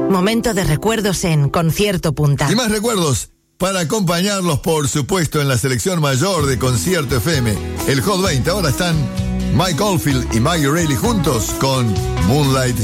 Momento de recuerdos en Concierto Punta. Y más recuerdos para acompañarlos, por supuesto, en la selección mayor de Concierto FM. El Hot 20. Ahora están Mike Oldfield y Maggie Reilly juntos con Moonlight